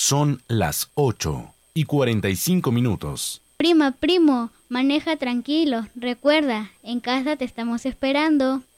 Son las 8:45. Primo, maneja tranquilo. Recuerda, en casa te estamos esperando.